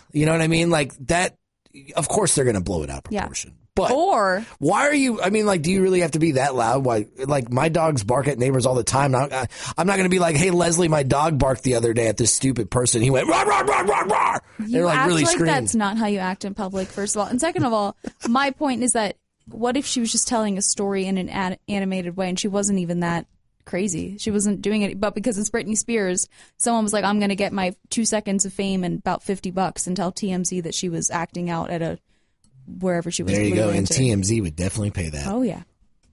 You know what I mean? Like that, of course they're going to blow it out of proportion. Yeah. But why are you, I mean, like, do you really have to be that loud? Why, like, my dogs bark at neighbors all the time. I'm not going to be like, hey, Leslie, my dog barked the other day at this stupid person. He went, rah, rah, rah, rah, rah. You act really like that's not how you act in public, first of all. And second of all, my point is that what if she was just telling a story in an animated way and she wasn't even that crazy? She wasn't doing it, but because it's Britney Spears, someone was like, I'm going to get my 2 seconds of fame and about $50 and tell TMZ that she was acting out at wherever she was. There you go, and TMZ would definitely pay that. Oh, yeah.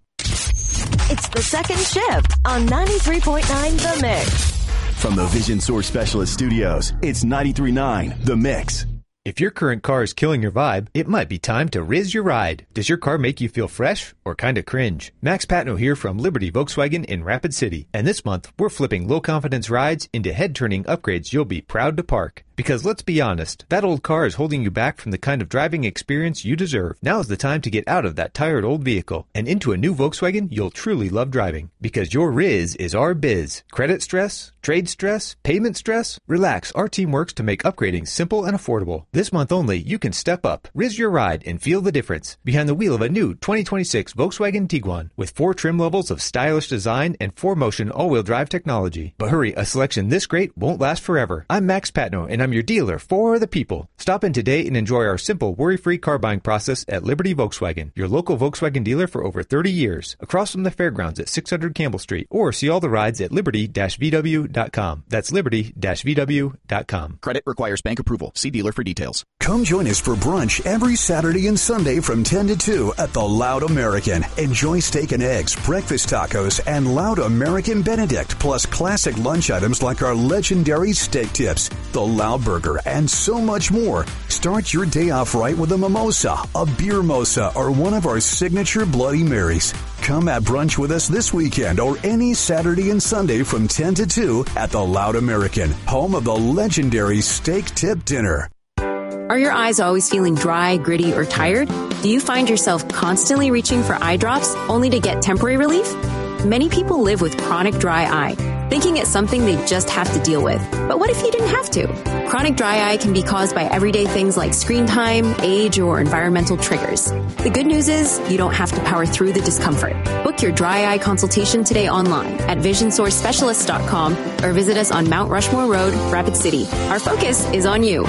It's the second shift on 93.9 The Mix. From the Vision Source Specialist Studios, it's 93.9 The Mix. If your current car is killing your vibe, it might be time to Riz your ride. Does your car make you feel fresh or kind of cringe? Max Patno here from Liberty Volkswagen in Rapid City. And this month, we're flipping low-confidence rides into head-turning upgrades you'll be proud to park. Because let's be honest, that old car is holding you back from the kind of driving experience you deserve. Now is the time to get out of that tired old vehicle and into a new Volkswagen you'll truly love driving. Because your Riz is our biz. Credit stress? Trade stress? Payment stress? Relax, our team works to make upgrading simple and affordable. This month only, you can step up, Riz your ride, and feel the difference behind the wheel of a new 2026 Volkswagen Tiguan with 4 trim levels of stylish design and 4Motion all-wheel drive technology. But hurry, a selection this great won't last forever. I'm Max Patno, and I'm your dealer for the people. Stop in today and enjoy our simple, worry-free car buying process at Liberty Volkswagen, your local Volkswagen dealer for over 30 years, across from the fairgrounds at 600 Campbell Street, or see all the rides at liberty-vw.com. That's liberty-vw.com. Credit requires bank approval. See dealer for details. Come join us for brunch every Saturday and Sunday from 10 to 2 at the Loud American. Enjoy steak and eggs, breakfast tacos, and Loud American Benedict, plus classic lunch items like our legendary steak tips, the Loud Burger, and so much more. Start your day off right with a mimosa, a beer mosa, or one of our signature Bloody Marys. Come at brunch with us this weekend or any Saturday and Sunday from 10 to 2 at the Loud American, home of the legendary steak tip dinner. Are your eyes always feeling dry, gritty, or tired? Do you find yourself constantly reaching for eye drops only to get temporary relief? Many people live with chronic dry eye, thinking it's something they just have to deal with. But what if you didn't have to? Chronic dry eye can be caused by everyday things like screen time, age, or environmental triggers. The good news is you don't have to power through the discomfort. Book your dry eye consultation today online at visionsourcespecialist.com or visit us on Mount Rushmore Road, Rapid City. Our focus is on you.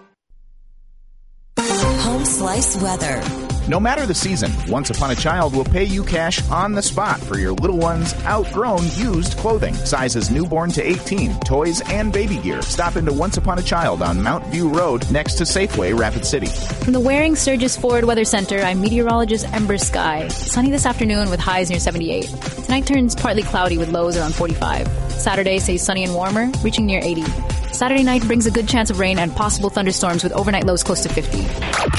Home Slice weather. No matter the season, Once Upon a Child will pay you cash on the spot for your little one's outgrown used clothing. Sizes newborn to 18, toys, and baby gear. Stop into Once Upon a Child on Mount View Road next to Safeway, Rapid City. From the Waring Sturgis Forward Weather Center, I'm meteorologist Ember Sky. Sunny this afternoon with highs near 78. Tonight turns partly cloudy with lows around 45. Saturday stays sunny and warmer, reaching near 80. Saturday night brings a good chance of rain and possible thunderstorms with overnight lows close to 50.